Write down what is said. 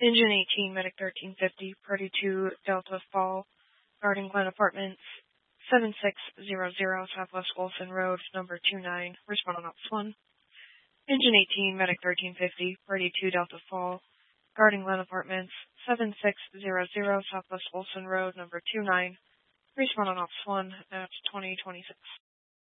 Engine 18, Medic 1350, Party 2, Delta Fall, Garden Glen Apartments, 7600 Southwest Olson Road, number 29, respond on Ops 1. Engine 18, Medic 1350, Party 2, Delta Fall, Garden Glen Apartments, 7600 Southwest Olson Road, number 29, respond on Ops 1 at 2026.